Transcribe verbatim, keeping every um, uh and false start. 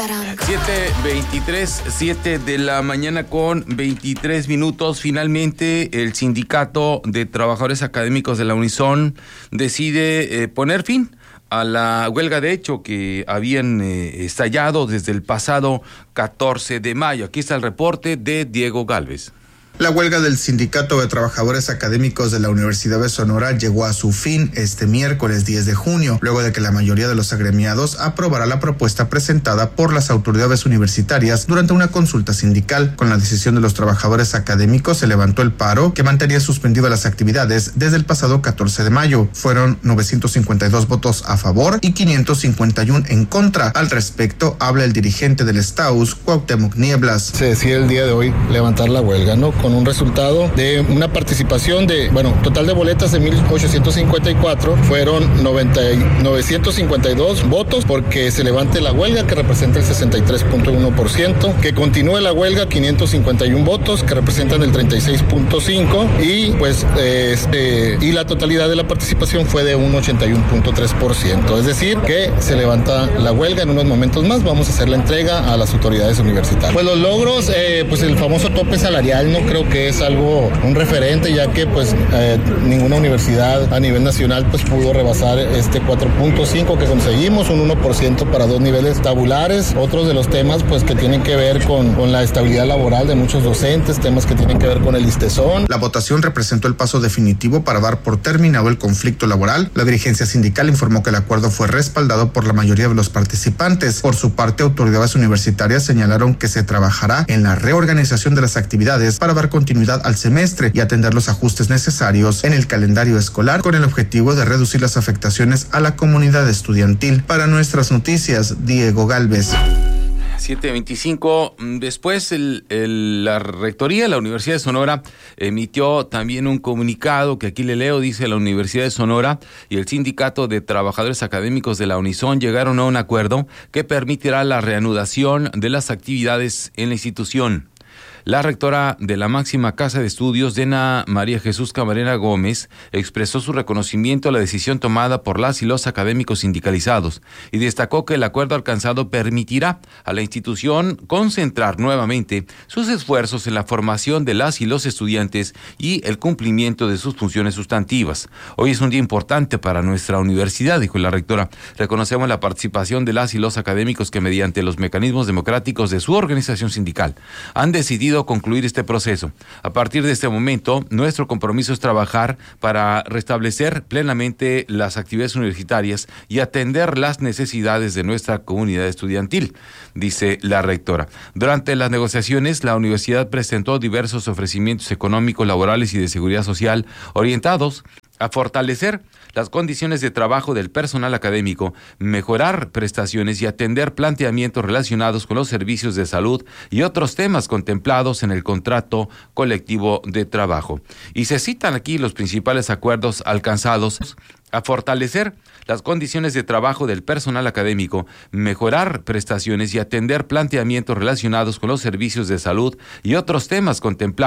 siete veintitrés, siete de la mañana con veintitrés minutos. Finalmente, el Sindicato de Trabajadores Académicos de la Unison decide eh, poner fin a la huelga de hecho que habían eh, estallado desde el pasado catorce de mayo. Aquí está el reporte de Diego Gálvez. La huelga del Sindicato de Trabajadores Académicos de la Universidad de Sonora llegó a su fin este miércoles diez de junio, luego de que la mayoría de los agremiados aprobará la propuesta presentada por las autoridades universitarias durante una consulta sindical. Con la decisión de los trabajadores académicos se levantó el paro, que mantenía suspendidas las actividades desde el pasado catorce de mayo. Fueron novecientos cincuenta y dos votos a favor y quinientos cincuenta y uno en contra. Al respecto, habla el dirigente del STAUS, Cuauhtémoc Nieblas. Se decide el día de hoy levantar la huelga, ¿no? Con un resultado de una participación de, bueno, total de boletas de mil ochocientos cincuenta y cuatro, fueron novecientos cincuenta y dos votos porque se levante la huelga, que representa el sesenta y tres punto uno por ciento, que continúe la huelga, quinientos cincuenta y uno votos, que representan el treinta y seis punto cinco por ciento, y pues este, y la totalidad de la participación fue de un ochenta y uno punto tres por ciento, es decir, que se levanta la huelga. En unos momentos más vamos a hacer la entrega a las autoridades universitarias. Pues los logros, eh, pues el famoso tope salarial, no creo que es algo, un referente, ya que pues eh, ninguna universidad a nivel nacional pues pudo rebasar este cuatro punto cinco que conseguimos, un uno por ciento para dos niveles tabulares. Otros de los temas pues que tienen que ver con, con la estabilidad laboral de muchos docentes, temas que tienen que ver con el ISTESON. La votación representó el paso definitivo para dar por terminado el conflicto laboral. La dirigencia sindical informó que el acuerdo fue respaldado por la mayoría de los participantes. Por su parte, autoridades universitarias señalaron que se trabajará en la reorganización de las actividades para dar continuidad al semestre y atender los ajustes necesarios en el calendario escolar, con el objetivo de reducir las afectaciones a la comunidad estudiantil. Para Nuestras Noticias, Diego Gálvez. siete veinticinco. Después, el, el, la Rectoría de la Universidad de Sonora emitió también un comunicado que aquí le leo. Dice: la Universidad de Sonora y el Sindicato de Trabajadores Académicos de la Unison llegaron a un acuerdo que permitirá la reanudación de las actividades en la institución. La rectora de la máxima casa de estudios, Dena María Jesús Camarena Gómez, expresó su reconocimiento a la decisión tomada por las y los académicos sindicalizados y destacó que el acuerdo alcanzado permitirá a la institución concentrar nuevamente sus esfuerzos en la formación de las y los estudiantes y el cumplimiento de sus funciones sustantivas. Hoy es un día importante para nuestra universidad, dijo la rectora. Reconocemos la participación de las y los académicos que, mediante los mecanismos democráticos de su organización sindical, han decidido concluir este proceso. A partir de este momento, nuestro compromiso es trabajar para restablecer plenamente las actividades universitarias y atender las necesidades de nuestra comunidad estudiantil, dice la rectora. Durante las negociaciones, la universidad presentó diversos ofrecimientos económicos, laborales y de seguridad social orientados a fortalecer las condiciones de trabajo del personal académico, mejorar prestaciones y atender planteamientos relacionados con los servicios de salud y otros temas contemplados en el contrato colectivo de trabajo. Y se citan aquí los principales acuerdos alcanzados: a fortalecer las condiciones de trabajo del personal académico, mejorar prestaciones y atender planteamientos relacionados con los servicios de salud y otros temas contemplados